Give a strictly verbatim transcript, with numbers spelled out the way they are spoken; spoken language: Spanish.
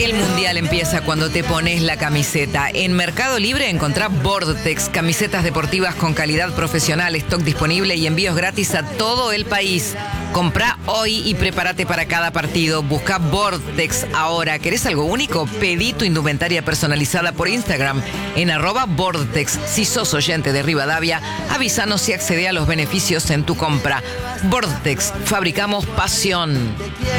El Mundial empieza cuando te pones la camiseta. En Mercado Libre encontrá Vortex, camisetas deportivas con calidad profesional, stock disponible y envíos gratis a todo el país. Comprá hoy y prepárate para cada partido. Busca Vortex ahora. ¿Querés algo único? Pedí tu indumentaria personalizada por Instagram en arroba Vortex. Si sos oyente de Rivadavia, avísanos si accede a los beneficios en tu compra. Vortex, fabricamos pasión.